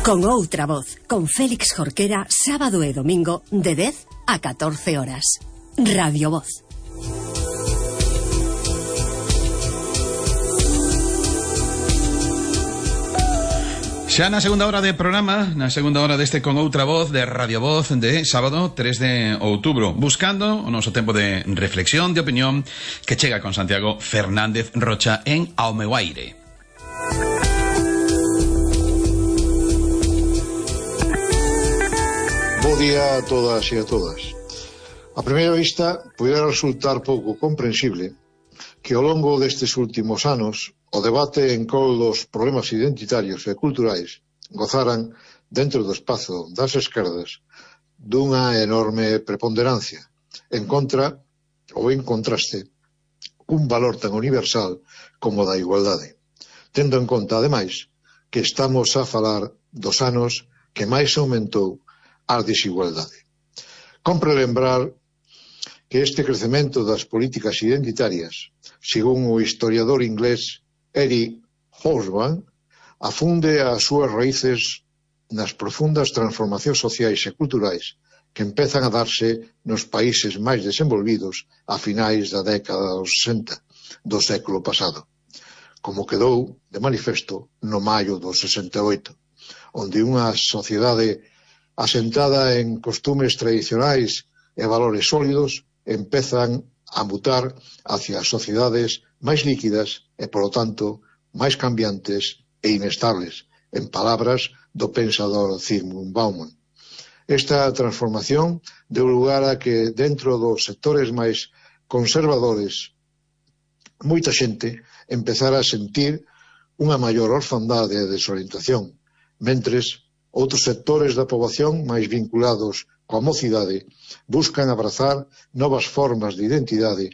Con outra voz, con Félix Jorquera, sábado e domingo, de 10 a 14 horas. Radio Voz. Xa na segunda hora de programa, na segunda hora deste Con Outra Voz de Radio Voz de sábado 3 de outubro, buscando o noso tempo de reflexión, de opinión, que chega con Santiago Fernández Rocha en Ao meu aire. Bo día a todas e a todas. A primeira vista, pudera resultar pouco comprensible que ao longo destes últimos anos o debate en col dos problemas identitarios e culturais gozaran dentro do espazo das esquerdas dunha enorme preponderancia en contra ou en contraste cun valor tan universal como da igualdade, tendo en conta, ademais, que estamos a falar dos anos que máis aumentou a desigualdade. Compre lembrar que este crecemento das políticas identitarias, según o historiador inglés Eric Hobsbawm, afunde as súas raíces nas profundas transformacións sociais e culturais que empezan a darse nos países máis desenvolvidos a finais da década dos 60 do século pasado, como quedou de manifesto no maio do 68, onde unha sociedade asentada en costumes tradicionais e valores sólidos empezan a mutar hacia sociedades máis líquidas e, polo tanto, máis cambiantes e inestables, en palabras do pensador Zygmunt Bauman. Esta transformación deu lugar a que, dentro dos sectores máis conservadores, moita xente empezara a sentir unha maior orfandade e desorientación, mentres outros sectores da poboación máis vinculados coa mocidade buscan abrazar novas formas de identidade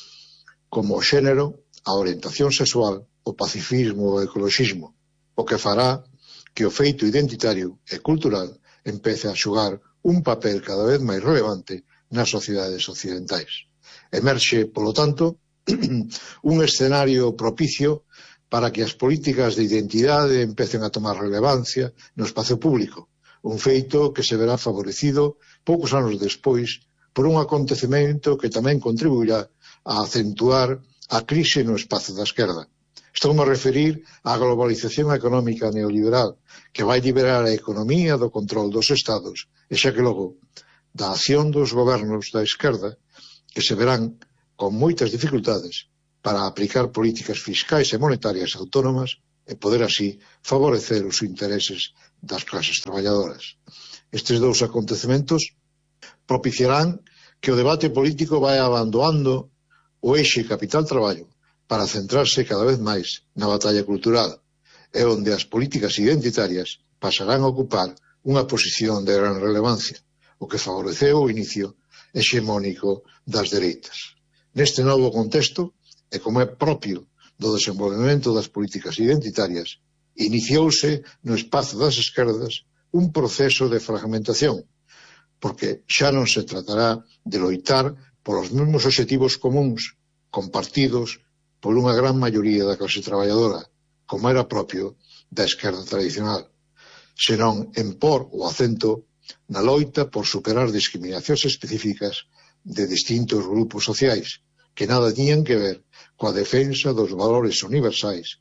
como o xénero, a orientación sexual, o pacifismo ou o ecoloxismo, o que fará que o feito identitario e cultural empece a xogar un papel cada vez máis relevante nas sociedades occidentais. Emerxe, polo tanto, un escenario propicio para que as políticas de identidade empecen a tomar relevancia no espazo público, un feito que se verá favorecido poucos anos despois por un acontecemento que tamén contribuirá a acentuar a crise no espazo da esquerda. Estou a referir á globalización económica neoliberal que vai liberar a economía do control dos estados e xa que logo da acción dos gobernos da esquerda que se verán con moitas dificultades para aplicar políticas fiscais e monetarias autónomas e poder así favorecer os intereses das clases traballadoras. Estes dous acontecementos propiciarán que o debate político vai abandonando o eixe capital-traballo para centrarse cada vez máis na batalla cultural, e onde as políticas identitarias pasarán a ocupar unha posición de gran relevancia, o que favoreceu o inicio hexemónico das dereitas. Neste novo contexto, e como é propio do desenvolvemento das políticas identitarias, iniciouse no espazo das esquerdas un proceso de fragmentación, porque xa non se tratará de loitar polos mesmos obxectivos comuns, compartidos por unha gran maioría da clase traballadora, como era propio da esquerda tradicional, senón en por o acento na loita por superar discriminacións específicas de distintos grupos sociais, que nada tiñan que ver coa defensa dos valores universais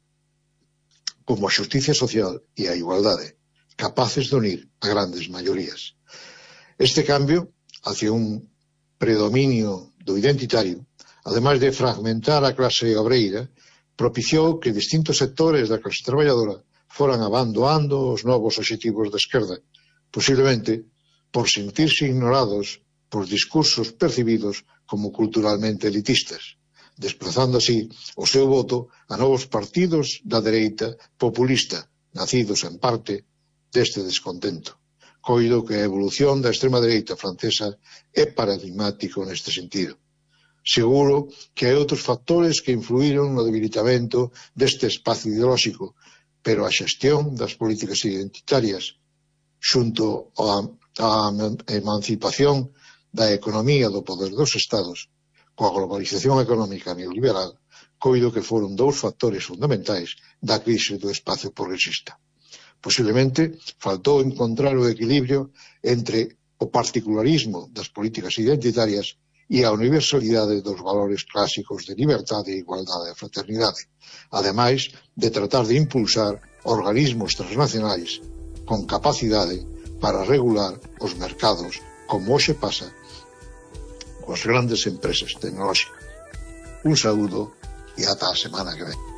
como a xusticia social e a igualdade, capaces de unir a grandes maiorías. Este cambio hacia un predominio do identitario, ademais de fragmentar a clase obreira, propiciou que distintos sectores da clase traballadora foran abandonando os novos obxectivos da esquerda, posiblemente por sentirse ignorados por discursos percibidos como culturalmente elitistas, desplazando así o seu voto a novos partidos da dereita populista, nacidos en parte deste descontento. Coido que a evolución da extrema dereita francesa é paradigmático neste sentido. Seguro que hai outros factores que influíron no debilitamento deste espacio ideolóxico, pero a xestión das políticas identitarias xunto á emancipación da economía do poder dos estados coa globalización económica neoliberal, coido que foron dous factores fundamentais da crise do espacio progresista. Posiblemente faltou encontrar o equilibrio entre o particularismo das políticas identitarias e a universalidade dos valores clásicos de liberdade, igualdade e fraternidade, ademais de tratar de impulsar organismos transnacionais con capacidade para regular os mercados como hoxe pasa coas grandes empresas tecnolóxicas. Un saúdo e ata a semana que ven.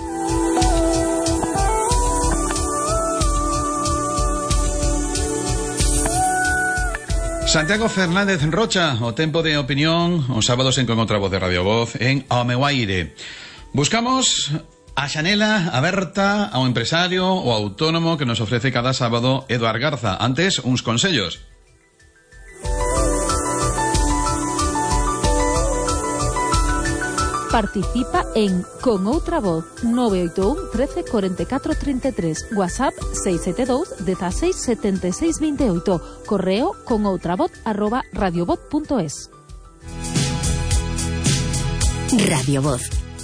Santiago Fernández Rocha, o tempo de opinión, os sábados en Con outra voz de Radio Voz en Ao meu aire. Buscamos a xanela aberta ao empresario ou autónomo que nos ofrece cada sábado Eduard Garza. Antes, uns consellos. Participa en Con outra voz 981 13 44 33, WhatsApp 672 16 76 28, correo conoutravoz@radiovoz.es. Radio Voz.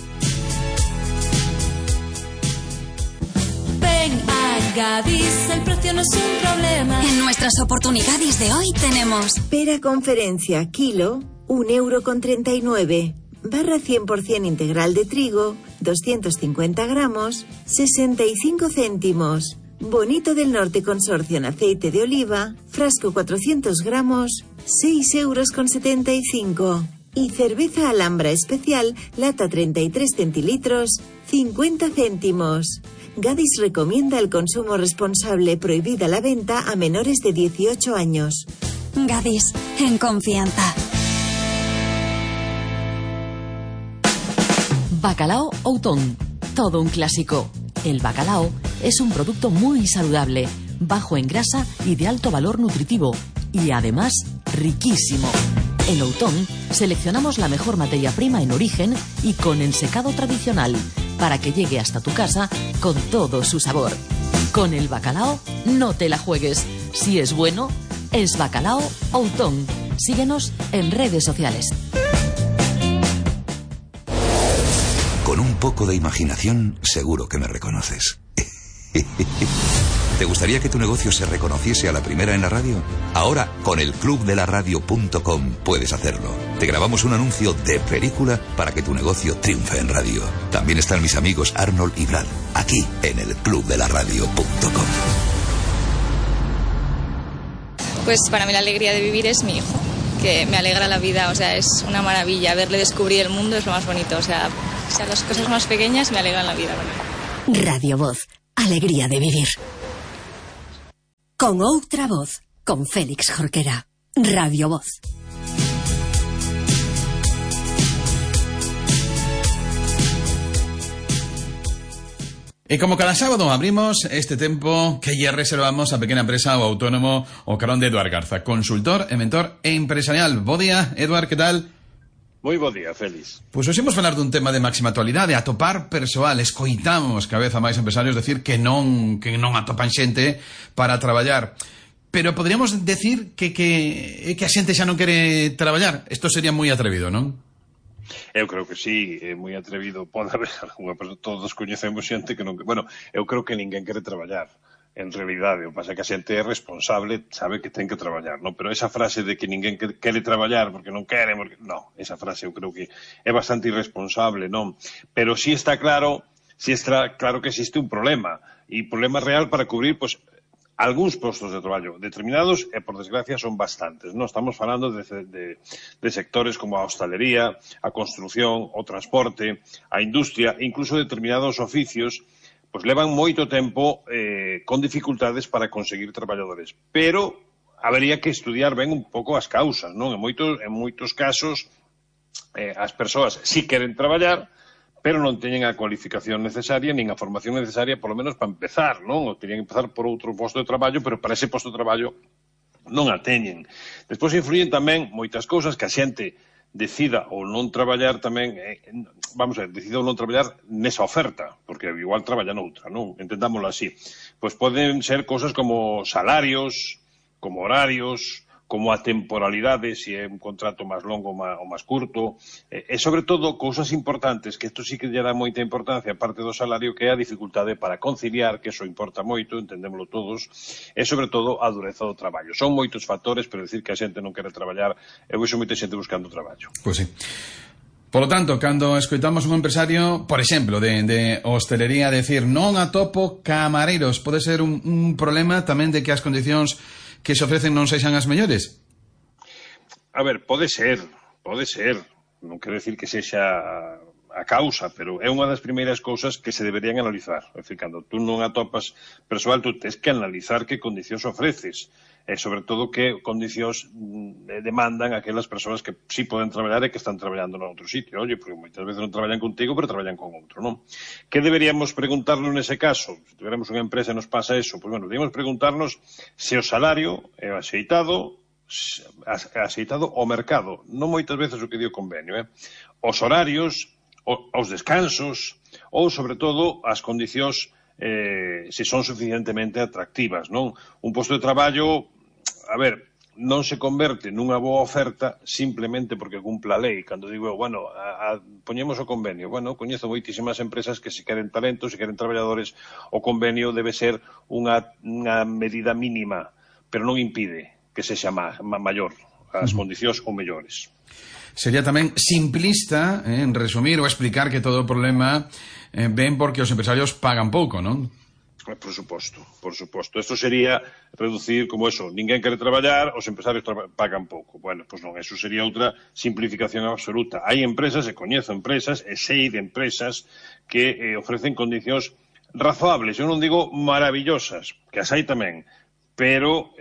Ven a Gadis, el precio no es un problema. En nuestras oportunidades de hoy tenemos pera conferencia kilo, 1,39 €. Barra 100% integral de trigo, 250 gramos, 65 céntimos. Bonito del Norte Consorcio en aceite de oliva, frasco 400 gramos, 6,75 €. Y cerveza Alhambra especial, lata 33 centilitros, 50 céntimos. Gadis recomienda el consumo responsable, prohibida la venta a menores de 18 años. Gadis, en confianza. Bacalao Outón, todo un clásico. El bacalao es un producto muy saludable, bajo en grasa y de alto valor nutritivo, y además riquísimo. En Outón seleccionamos la mejor materia prima en origen y con ensecado tradicional, para que llegue hasta tu casa con todo su sabor. Con el bacalao no te la juegues. Si es bueno, es Bacalao Outón. Síguenos en redes sociales. Con un poco de imaginación, seguro que me reconoces. ¿Te gustaría que tu negocio se reconociese a la primera en la radio? Ahora, con el clubdelaradio.com puedes hacerlo. Te grabamos un anuncio de película para que tu negocio triunfe en radio. También están mis amigos Arnold y Brad, aquí en el clubdelaradio.com. Pues para mí la alegría de vivir es mi hijo, que me alegra la vida, o sea, es una maravilla. Verle descubrir el mundo es lo más bonito, o sea, las cosas más pequeñas me alegran la vida. Bueno. Radio Voz, alegría de vivir. Con outra voz, con Félix Jorquera. Radio Voz. E como cada sábado abrimos este tempo que lle reservamos a pequena empresa ou autónomo o carón de Eduard Garza, consultor e mentor empresarial. Bo día, Eduard, que tal? Moi bo día, Félix. Pois hoxe imos falar dun tema de máxima actualidade, atopar persoal. Escoitamos cada vez a máis empresarios decir que non atopan xente para traballar. Pero poderíamos decir que a xente xa non quere traballar. Isto sería moi atrevido, non? Eu creo que sí, é moi atrevido. Pode haber algunha persona, todos coñecemos xente que non... Bueno, eu creo que ninguén quere traballar. En realidade, o que pasa é que a xente é responsable, sabe que ten que traballar, non? Pero esa frase de que ninguén quere traballar porque non quere, porque... non, esa frase eu creo que é bastante irresponsable, non? Pero sí está claro que existe un problema, e problema real para cubrir, pois, algúns postos de traballo determinados, e por desgracia son bastantes, non? Estamos falando de sectores como a hostalería, a construción, o transporte, a industria, incluso determinados oficios, pois levan moito tempo con dificultades para conseguir traballadores. Pero habería que estudiar ben un pouco as causas, non? En moitos casos as persoas si queren traballar, pero non teñen a cualificación necesaria nin a formación necesaria, polo menos para empezar, non? Ou terían que empezar por outro posto de traballo, pero para ese posto de traballo non a teñen. Despois influyen tamén moitas cousas que a xente decida ou non traballar tamén, decida ou non traballar nesa oferta, porque igual traballa noutra, non? Entendámoslo así. Pois poden ser cousas como salarios, como horarios, como a temporalidade, se é un contrato máis longo ou máis curto, e sobre todo cousas importantes, que isto sí que lle dá moita importancia, aparte do salario, que é a dificultade para conciliar, que iso importa moito, entendémoslo todos, e sobre todo a dureza do traballo. Son moitos factores, pero decir que a xente non quere traballar, eu vexo moita xente buscando traballo. Pois sí. Por lo tanto, cando escoitamos un empresario, por exemplo, de hostelería, decir, non atopo camareiros, pode ser un problema tamén de que as condicións que se ofrecen non sexan as mellores? A ver, pode ser. Non quero decir que sexa a causa, pero é unha das primeiras cousas que se deberían analizar. É dicir, cando tú non atopas persoal, tú tens que analizar que condicións ofreces. E, sobre todo, que condicións demandan aquelas persoas que sí poden traballar e que están traballando en outro sitio. Oye, porque moitas veces non traballan contigo, pero traballan con outro, non? Que deberíamos preguntarnos nese caso? Se tuviéramos unha empresa e nos pasa eso, pois, bueno, deberíamos preguntarnos se o salario é axeitado ao mercado. Non moitas veces o que di o convenio, os horarios, os descansos, ou, sobre todo, as condicións se son suficientemente atractivas, non? Un posto de traballo, a ver, non se converte nunha boa oferta simplemente porque cumpla a lei. Cando digo, bueno, poñemos o convenio. Bueno, coñezo moitísimas empresas que se queren talentos, se queren traballadores, o convenio debe ser unha medida mínima, pero non impide que sexa maior, as condicións ou mellores. Sería tamén simplista, en resumir ou explicar que todo o problema ven porque os empresarios pagan pouco, non? Por suposto. Isto sería reducir como eso, ninguén quere traballar, os empresarios pagan pouco. Bueno, pois non, eso sería outra simplificación absoluta. Hai empresas, e coñezo empresas, e sei de empresas que ofrecen condicións razoables, eu non digo maravillosas, que as hai tamén, pero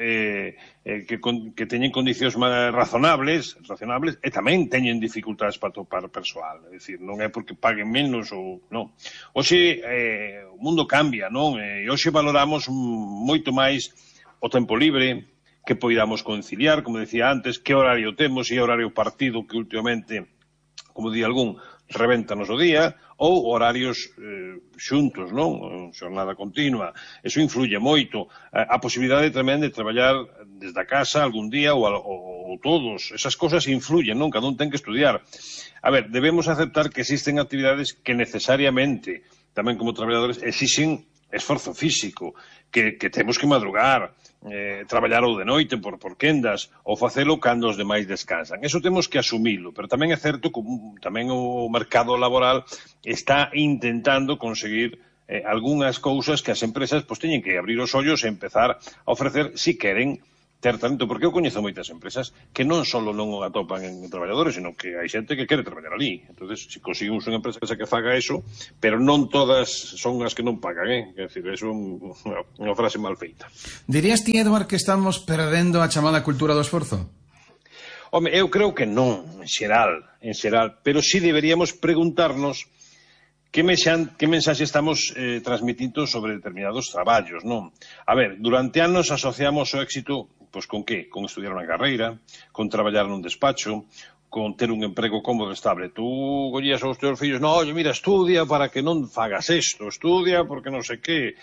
que teñen condicións razonables e tamén teñen dificultades para topar persoal. É dicir, non é porque paguen menos ou non. Hoxe o mundo cambia, non? E hoxe valoramos moito máis o tempo libre, que poidamos conciliar, como decía antes, que horario temos, e horario partido que últimamente, como di algún, revéntanos o día, ou horarios xuntos, non? Xornada continua. Eso influye moito. A posibilidade tamén de traballar desde a casa algún día ou todos. Esas cosas influyen, non? Cada un ten que estudiar. A ver, debemos aceptar que existen actividades que necesariamente, tamén como traballadores, exixen esforzo físico, que temos que madrugar, traballar ou de noite por quendas, ou facelo cando os demais descansan. Eso temos que asumilo, pero tamén é certo que tamén o mercado laboral está intentando conseguir algunhas cousas que as empresas teñen que abrir os ollos e empezar a ofrecer si queren ter talento, porque eu coñezo moitas empresas que non só non o atopan en traballadores, sino que hai xente que quere traballar ali. Entonces, se conseguimos unha empresa que faga eso, pero non todas son as que non pagan, É dicir, eso é unha frase mal feita. Dirías ti, Eduard, que estamos perdendo a chamada cultura do esforzo? Home, eu creo que non, en xeral, pero sí deberíamos preguntarnos que mensaxe estamos transmitindo sobre determinados traballos, non? A ver, durante anos asociamos o éxito, pois con que? Con estudiar unha carreira, con traballar nun despacho, con ter un emprego cómodo e estable. Tú collías aos teus fillos, no, oye, mira, estudia para que non fagas isto, estudia porque non sei que.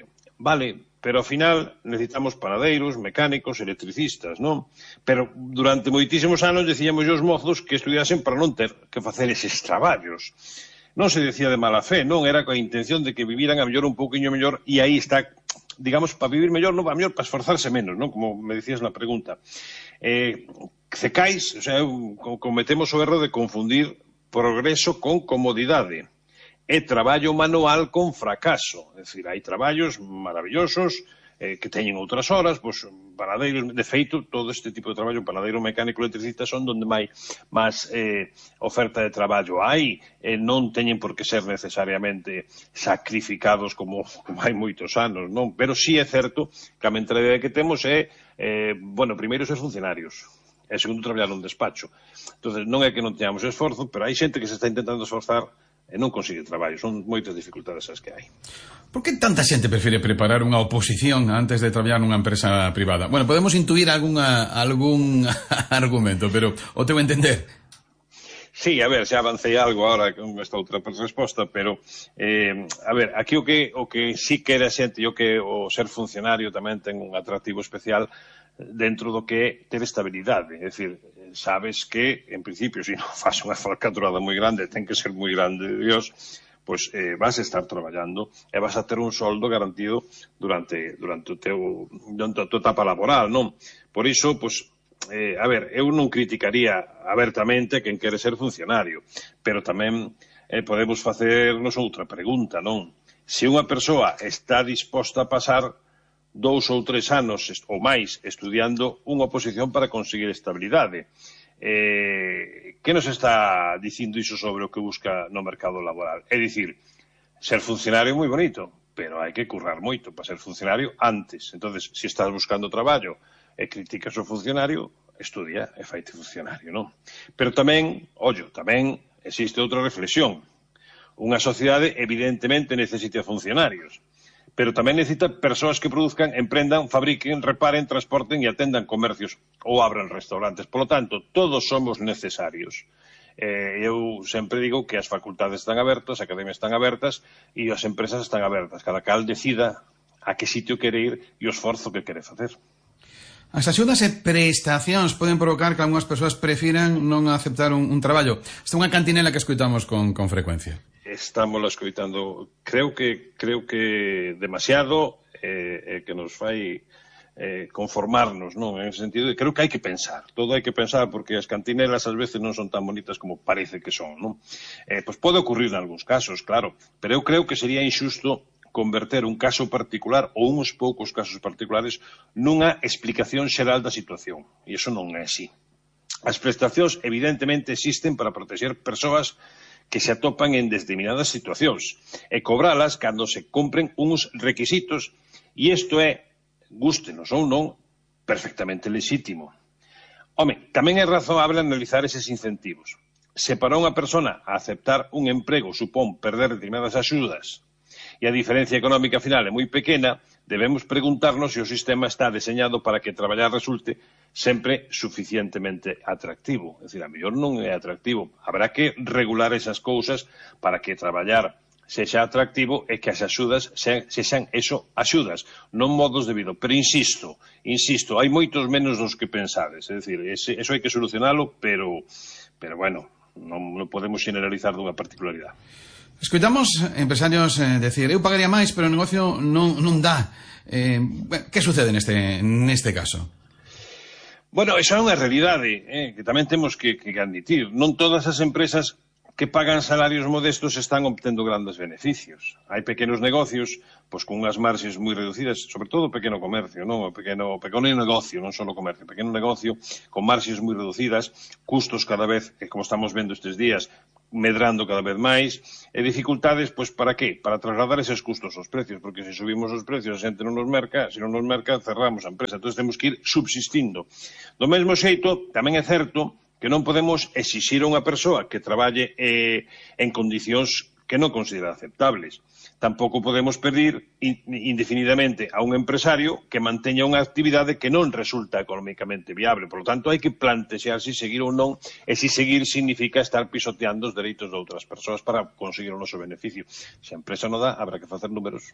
Vale, pero ao final necesitamos panadeiros, mecánicos, electricistas, non? Pero durante moitísimos anos decíamos aos mozos que estudiasen para non ter que facer eses traballos. Non se decía de mala fe, non, era coa intención de que viviran a mellor un pouquiño mellor, e aí está, digamos, para vivir mellor, non, para mellor, para esforzarse menos, non, como me decías na pregunta. Cecais, o sea, cometemos o erro de confundir progreso con comodidade, e traballo manual con fracaso. É dicir, hai traballos maravillosos, que teñen outras horas, pois, panadeiros, de feito, todo este tipo de traballo, panadeiro, mecánico, electricista, son donde máis oferta de traballo hai, non teñen por que ser necesariamente sacrificados como hai moitos anos, non? Pero sí é certo que a mentalidade que temos é, bueno, primeiro ser funcionarios, e segundo traballar nun despacho. Entonces, non é que non teñamos esforzo, pero hai xente que se está intentando esforzar e non consigue traballo. Son moitas dificultades as que hai. Por que tanta xente prefere preparar unha oposición antes de traballar nunha empresa privada? Bueno, podemos intuir algún argumento, pero o teu entender? Sí, a ver, xa avancei algo agora con esta outra resposta, pero, a ver, aquí o que sí quere a xente, o ser funcionario tamén ten un atractivo especial, dentro do que é ter estabilidade. É dicir, sabes que, en principio, se non faz unha falcatrurada moi grande, ten que ser moi grande, Dios, pois vas a estar traballando e vas a ter un soldo garantido durante a tua etapa laboral, non? Por iso, pois, a ver, eu non criticaría abertamente quen quere ser funcionario, pero tamén podemos facernos outra pregunta, non? Se unha persoa está disposta a pasar 2 ou 3 anos ou máis estudiando unha oposición para conseguir estabilidade. Que nos está dicindo iso sobre o que busca no mercado laboral? É dicir, ser funcionario é moi bonito, pero hai que currar moito para ser funcionario antes. Entonces, se estás buscando traballo e criticas o funcionario, estudia e faite funcionario, non? Pero tamén, tamén existe outra reflexión. Unha sociedade evidentemente necesita funcionarios, pero tamén necesita persoas que produzcan, emprendan, fabriquen, reparen, transporten e atendan comercios ou abran restaurantes. Por lo tanto, todos somos necesarios. Eu sempre digo que as facultades están abertas, as academias están abertas e as empresas están abertas. Cada cal decida a que sitio quere ir e o esforzo que quere facer. As axudas e prestacións poden provocar que algunhas persoas prefiran non aceptar un traballo. Esta é unha cantinela que escoitamos con frecuencia. Estamos escoitando, creo que demasiado, que nos fai conformarnos, non? En ese sentido, creo que hai que pensar, todo hai que pensar, porque as cantinelas ás veces non son tan bonitas como parece que son, non? Pois pode ocurrir en algúns casos, claro, pero eu creo que sería injusto converter un caso particular ou uns poucos casos particulares nunha explicación xeral da situación, e iso non é así. As prestacións evidentemente existen para protexer persoas que se atopan en determinadas situacións e cobralas cando se cumpren uns requisitos, e isto é, gústenos ou non, perfectamente lexítimo. Home, tamén é razoable analizar eses incentivos. Se para unha persona a aceptar un emprego supón perder determinadas axudas e a diferencia económica final é moi pequena, debemos preguntarnos se o sistema está deseñado para que traballar resulte sempre suficientemente atractivo. É dicir, a mellor non é atractivo. Habrá que regular esas cousas para que traballar sexa atractivo e que as axudas sexan eso, axudas, non modos de vida. Pero insisto, hai moitos menos dos que pensades. É dicir, eso hai que solucionalo, pero bueno, non podemos generalizar dunha particularidade. Escoitamos empresarios decir, eu pagaría máis, pero o negocio non dá. Que sucede neste caso? Bueno, esa é unha realidade que tamén temos que admitir. Non todas as empresas que pagan salarios modestos están obtendo grandes beneficios. Hai pequenos negocios, pois con unhas marxes moi reducidas, sobre todo o pequeno comercio, non? O pequeno negocio, non só o comercio, o pequeno negocio con marxes moi reducidas, custos cada vez, como estamos vendo estes días, medrando cada vez máis, e dificultades, pois, para que? Para trasladar eses custos aos precios, porque se subimos os precios a xente non nos merca, se non nos merca, cerramos a empresa. Entón, temos que ir subsistindo. Do mesmo xeito, tamén é certo que non podemos exixir a unha persoa que traballe en condicións que non considera aceptables. Tampouco podemos pedir indefinidamente a un empresario que manteña unha actividade que non resulta económicamente viable. Por lo tanto, hai que plantexar se seguir ou non, e se seguir significa estar pisoteando os dereitos de outras persoas para conseguir o noso beneficio. Se a empresa non dá, habrá que facer números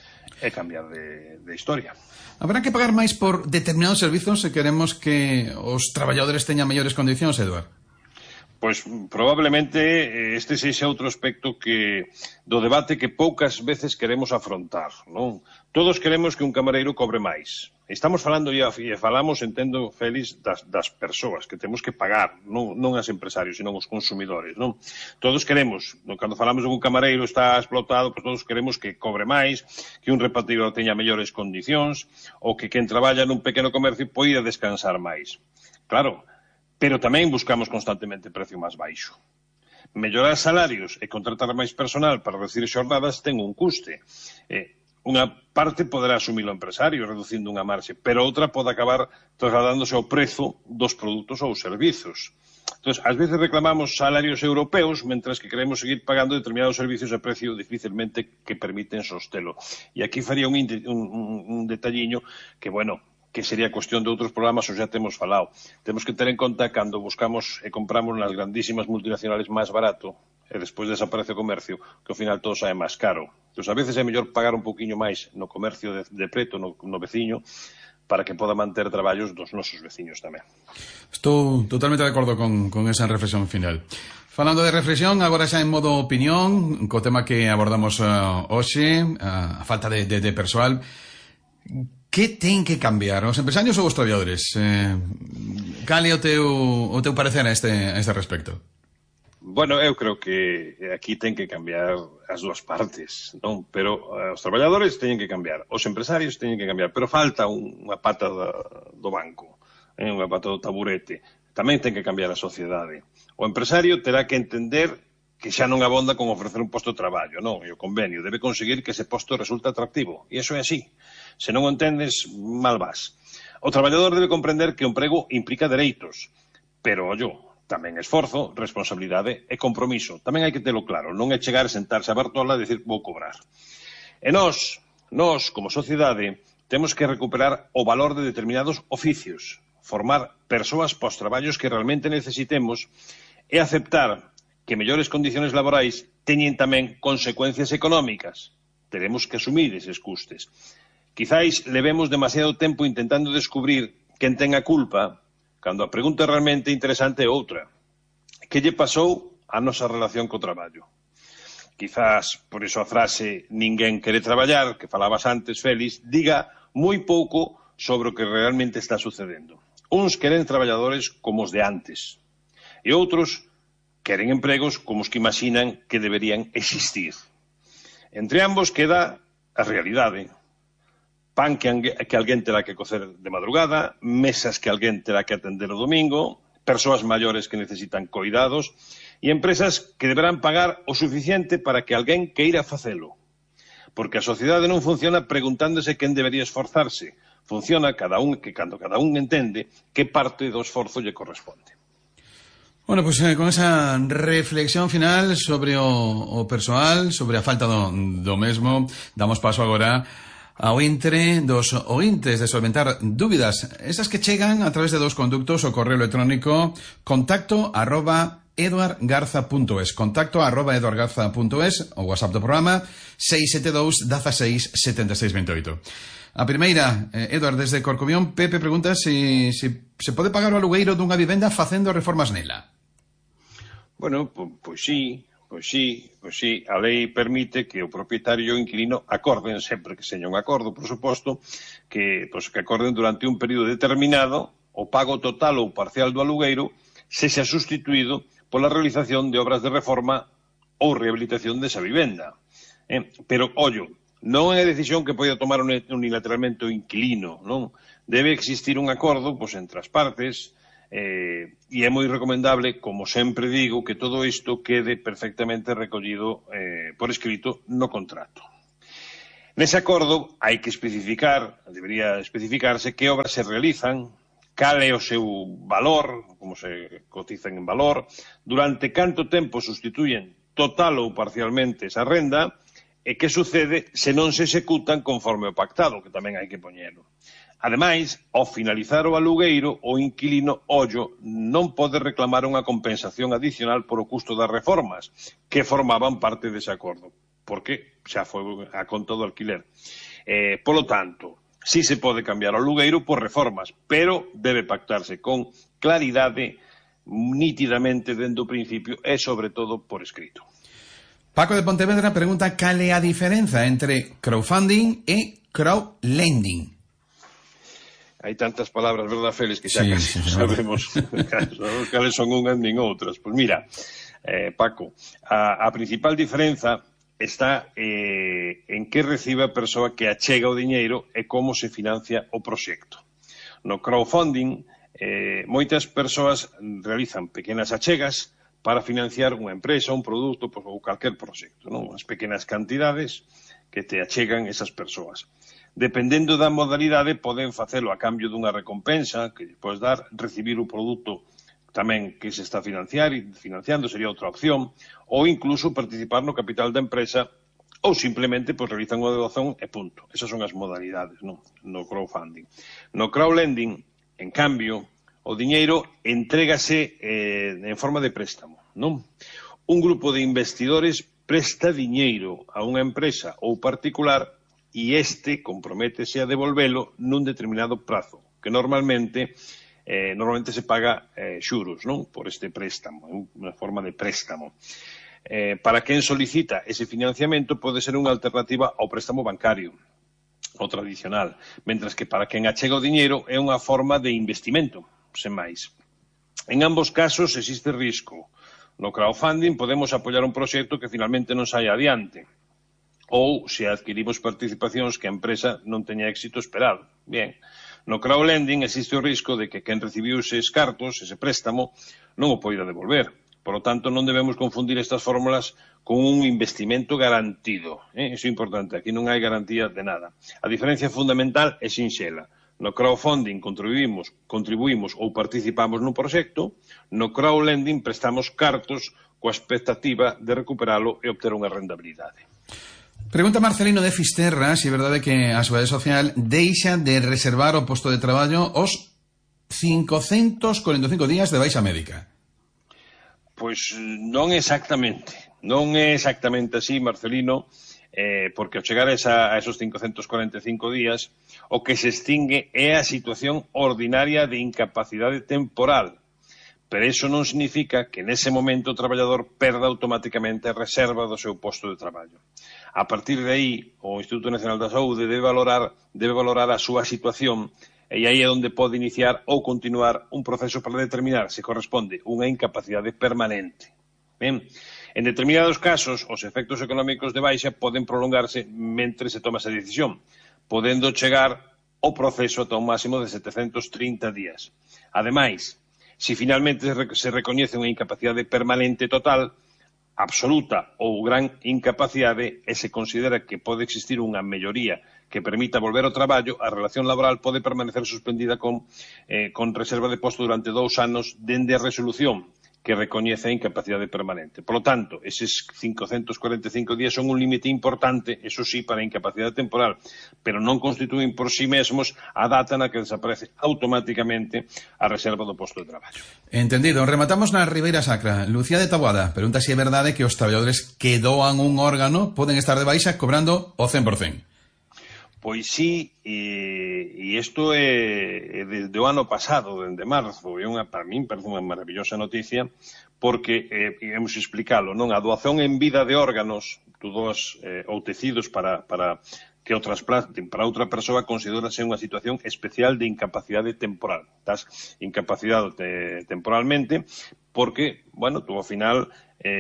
e cambiar de historia. Habrá que pagar máis por determinados servizos se queremos que os traballadores teñan mellores condicións, Eduard? Pois probablemente este sexa outro aspecto do debate que poucas veces queremos afrontar, non? Todos queremos que un camareiro cobre máis. Estamos falando, e falamos, entendo, Félix, das persoas que temos que pagar, non as empresarios, senón os consumidores, non? Todos queremos, cando falamos de un camareiro está explotado, pois todos queremos que cobre máis, que un repartidor teña mellores condicións, ou que quen traballa nun pequeno comercio poida descansar máis. Claro, pero tamén buscamos constantemente precio máis baixo. Mellorar salarios e contratar máis personal para reducir xornadas ten un custe. Unha parte poderá asumir o empresario reducindo unha marxe, pero outra pode acabar trasladándose ao prezo dos produtos ou servizos. Entón, ás veces reclamamos salarios europeos, mentras que queremos seguir pagando determinados servicios a precio dificilmente que permiten sostelo. E aquí faría un detalliño que, bueno, que sería cuestión de outros programas, ou xa temos falado. Temos que ter en conta cando buscamos e compramos nas grandísimas multinacionales máis barato, e despois desaparece o comercio, que ao final todo sae máis caro. Entón, a veces é mellor pagar un poquinho máis no comercio de preto, no veciño, para que poda manter traballos dos nosos veciños tamén. Estou totalmente de acordo con esa reflexión final. Falando de reflexión, agora xa en modo opinión, co tema que abordamos hoxe, a falta de persoal. Que ten que cambiar os empresarios ou os traballadores? Cal é o teu parecer a este respecto? Bueno, eu creo que aquí ten que cambiar as dúas partes, non? Pero os traballadores teñen que cambiar, os empresarios teñen que cambiar, pero falta unha pata do banco, unha pata do taburete. Tamén ten que cambiar a sociedade. O empresario terá que entender que xa non abonda con ofrecer un posto de traballo, non? E o convenio debe conseguir que ese posto resulte atractivo. E iso é así. Se non o entendes, mal vas. O traballador debe comprender que o emprego implica dereitos, pero, ollo, tamén esforzo, responsabilidade e compromiso. Tamén hai que telo claro, non é chegar a sentarse a Bartola e dicir vou cobrar. E nós, como sociedade, temos que recuperar o valor de determinados oficios, formar persoas pos traballos que realmente necesitemos e aceptar que mellores condiciones laborais teñen tamén consecuencias económicas. Teremos que asumir eses custes. Quizáis levemos demasiado tempo intentando descubrir quen ten a culpa, cando a pregunta realmente interesante é outra. Que lle pasou a nosa relación co traballo? Quizás, por iso a frase ninguén quere traballar, que falabas antes, Félix, diga moi pouco sobre o que realmente está sucedendo. Uns queren traballadores como os de antes, e outros queren empregos como os que imaginan que deberían existir. Entre ambos queda a realidade. Pan que alguén terá que cocer de madrugada, mesas que alguén terá que atender o domingo, persoas maiores que necesitan coidados e empresas que deberán pagar o suficiente para que alguén queira facelo. Porque a sociedade non funciona preguntándose quen debería esforzarse. Funciona cando cada un entende que parte do esforzo lle corresponde. Bueno, pues con esa reflexión final sobre o persoal, sobre a falta do mesmo, damos paso agora ao entre dos ointes de solventar dúbidas, esas que chegan a través de dos conductos, o correo electrónico contacto@eduardgarza.es, contacto@eduardgarza.es, o WhatsApp do programa 672 16 76 28. A primeira, Eduard, desde Corcomión, Pepe pregunta se pode pagar o alugueiro dunha vivenda facendo reformas nela. Bueno, pois sí. A lei permite que o propietario e o inquilino acorden, sempre que seña un acordo, por suposto, que acorden durante un período determinado o pago total ou parcial do alugueiro sexa sustituído pola realización de obras de reforma ou rehabilitación desa vivenda. Pero, ollo, non é a decisión que poida tomar unilateralmente o inquilino, non? Debe existir un acordo entre as partes, e é moi recomendable, como sempre digo, que todo isto quede perfectamente recollido por escrito no contrato. Nese acordo hai que debería especificarse que obras se realizan, cal é o seu valor, como se cotizan en valor, durante canto tempo sustituyen total ou parcialmente esa renda, e que sucede se non se executan conforme o pactado, que tamén hai que poñelo. Ademais, ao finalizar o alugueiro, o inquilino non pode reclamar unha compensación adicional por o custo das reformas que formaban parte dese acordo, porque xa foi a conta do alquiler. Polo tanto, sí se pode cambiar o alugueiro por reformas, pero debe pactarse con claridade, nítidamente dende o principio e, sobre todo, por escrito. Paco de Pontevedra pregunta cal é a diferenza entre crowdfunding e crowdlending. Hai tantas palabras, verdad, Félix, que xa casi sabemos cales son unhas nin outras. Pois mira, Paco, a principal diferenza está en que recibe a persoa que achega o diñeiro e como se financia o proxecto. No crowdfunding, moitas persoas realizan pequenas achegas para financiar unha empresa, un produto ou calquer proxecto, non? As pequenas cantidades que te achegan esas persoas. Dependendo da modalidade, poden facelo a cambio dunha recompensa que podes dar, recibir o produto tamén que se está financiando, sería outra opción, ou incluso participar no capital da empresa, ou simplemente realizan unha doación e punto. Esas son as modalidades, no crowdfunding. No crowdlending, en cambio, o diñeiro entrégase en forma de préstamo, non? Un grupo de investidores presta diñeiro a unha empresa ou particular e este comprométese a devolvelo nun determinado prazo, que normalmente se paga xuros, non? Por este préstamo, unha forma de préstamo. Para quen solicita ese financiamento pode ser unha alternativa ao préstamo bancario, o tradicional, mentras que para quen achega o diñeiro é unha forma de investimento, sen máis. En ambos casos existe risco. No crowdfunding podemos apoiar un proxecto que finalmente non saia adiante, ou se adquirimos participacións que a empresa non teña éxito esperado. Bien, no crowdlending existe o risco de que quen recibiu eses cartos, ese préstamo, non o poida devolver. Por lo tanto, non debemos confundir estas fórmulas con un investimento garantido. Iso é importante, aquí non hai garantía de nada. A diferencia fundamental é sinxela. No crowdfunding contribuímos ou participamos nun proxecto, no crowdlending prestamos cartos coa expectativa de recuperalo e obter unha rentabilidade. Pregunta Marcelino de Fisterra se é verdade que a Seguridade Social deixa de reservar o posto de traballo os 545 días de baixa médica. Pois non exactamente. Non é exactamente así, Marcelino, porque ao chegar a esos 545 días, o que se extingue é a situación ordinaria de incapacidade temporal. Pero iso non significa que nese momento o traballador perda automáticamente a reserva do seu posto de traballo. A partir de aí, o Instituto Nacional da Saúde debe valorar a súa situación e aí é onde pode iniciar ou continuar un proceso para determinar se corresponde unha incapacidade permanente. Ben, en determinados casos, os efectos económicos de baixa poden prolongarse mentre se toma esa decisión, podendo chegar o proceso ata un máximo de 730 días. Ademais, se finalmente se recoñece unha incapacidade permanente total, absoluta ou gran incapacidade, e se considera que pode existir unha melloría que permita volver ao traballo, a relación laboral pode permanecer suspendida con reserva de posto durante 2 anos dende a resolución que recoñece a incapacidade permanente. Por lo tanto, eses 545 días son un límite importante, eso sí, para a incapacidade temporal, pero non constituen por sí mesmos a data na que desaparece automáticamente a reserva do posto de traballo. Entendido. Rematamos na Ribeira Sacra. Lucía de Taboada pregunta se é verdade que os traballadores que doan un órgano poden estar de baixa cobrando o 100%. Pois sí, e isto é desde o ano pasado, desde marzo, para min parece unha maravillosa noticia, porque, íamos explicalo, non? A doación en vida de órganos, ou tecidos para que o trasplanten para outra persoa considérase unha situación especial de incapacidade temporal. Estás incapacitado temporalmente porque, bueno, tú ao final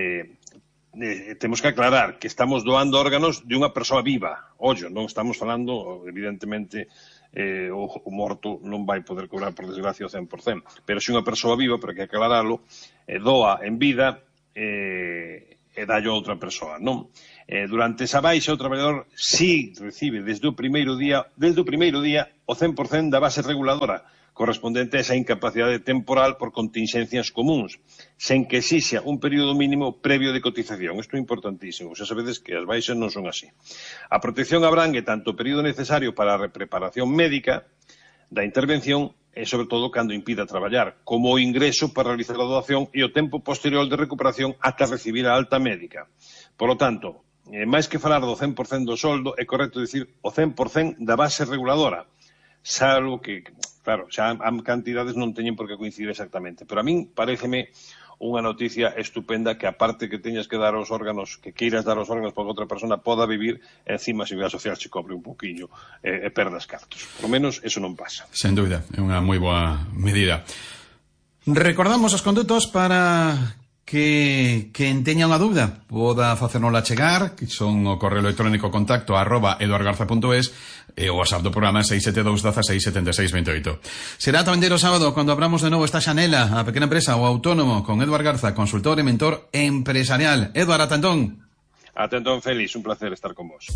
temos que aclarar que estamos doando órganos de unha persoa viva. Ollo, non estamos falando, evidentemente, o morto non vai poder cobrar, por desgracia, o 100%. Pero se unha persoa viva, pero que aclaralo, doa en vida e dallo a outra persoa, non? Durante esa baixa, o traballador si recibe desde o primeiro día o 100% da base reguladora, correspondente a esa incapacidade temporal por contingencias comuns, sen que exixa un período mínimo previo de cotización. Isto é importantísimo, xa sabedes que as baixas non son así. A protección abrangue tanto o período necesario para a repreparación médica da intervención e, sobre todo, cando impida traballar, como o ingreso para realizar a doación e o tempo posterior de recuperación ata recibir a alta médica. Por lo tanto, máis que falar do 100% do soldo, é correcto dicir o 100% da base reguladora, salvo que, claro, xa a cantidades non teñen por que coincidir exactamente, pero a min paréceme unha noticia estupenda que aparte que teñas que dar os órganos, que queiras dar os órganos para que outra persona poda vivir, encima a Seguridade Social se cobre un poquinho e perdas cartos. Por lo menos eso non pasa. Sen dúbida, é unha moi boa medida. Recordamos os condutos para que quen teña unha dúbida poda facérnola chegar, que son o correo electrónico contacto @eduardgarza.es e o WhatsApp do programa 672 16 76 28. Será tamén o sábado cando abramos de novo esta xanela a pequena empresa ou autónomo con Eduard Garza, consultor e mentor empresarial. Eduard, ata entón. Ata entón, Félix, un placer estar con vos.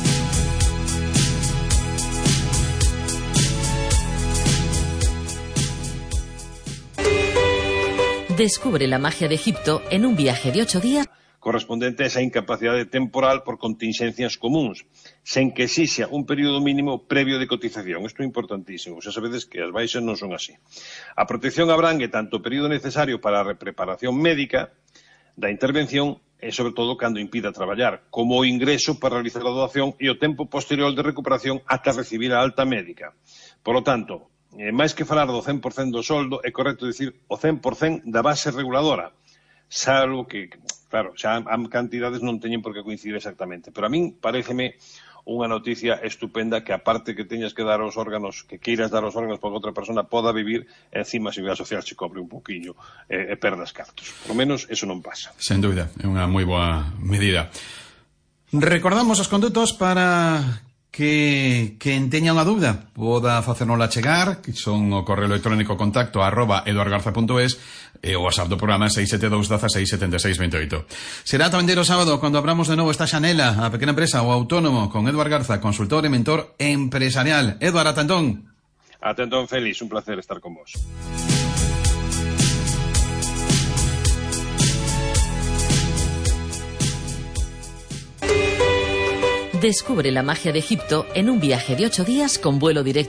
Descubre la magia de Egipto en un viaje de 8 días correspondente a esa incapacidade temporal por contingencias comuns, sen que exixa un período mínimo previo de cotización. Isto é importantísimo, xa sabedes que as baixas non son así. A protección abrangue tanto o período necesario para a repreparación médica da intervención e sobre todo cando impida traballar, como o ingreso para realizar a doación e o tempo posterior de recuperación ata recibir a alta médica. Por lo tanto, máis que falar do 100% do soldo, é correcto dicir o 100% da base reguladora, salvo que, claro, xa a cantidades non teñen por que coincidir exactamente, pero a min paréceme unha noticia estupenda que aparte que teñas que dar os órganos, que queiras dar os órganos para que outra persona poda vivir, encima a Seguridade Social se cobre un poquinho e perdas cartos. Por lo menos eso non pasa. Sen dúbida, é unha moi boa medida. Recordamos os condutos para que teña unha dúbida poda facernola chegar, que son o correo electrónico contacto @eduardgarza.es e o WhatsApp do programa 672 16 76 28. Será tamén o sábado cando abramos de novo esta xanela a pequena empresa o autónomo con Eduard Garza, consultor e mentor empresarial. Eduard, ata entón. Ata entón, Félix, un placer estar con vos. Descubre la magia de Egipto en un viaje de 8 días con vuelo directo